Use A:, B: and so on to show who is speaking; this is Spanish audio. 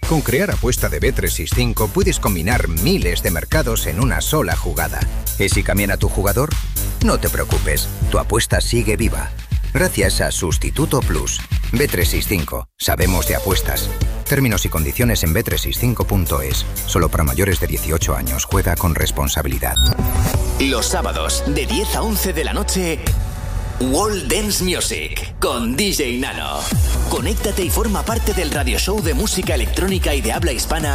A: Con Crear Apuesta de Bet365 puedes combinar miles de mercados en una sola jugada. ¿Y si cambia tu jugador? No te preocupes, tu apuesta sigue viva. Gracias a Sustituto Plus. Bet365. Sabemos de apuestas. Términos y condiciones en bet365.es. Solo para mayores de 18 años. Juega con responsabilidad.
B: Los sábados, de 10 a 11 de la noche, World Dance Music, con DJ Nano. Conéctate y forma parte del radio show de música electrónica y de habla hispana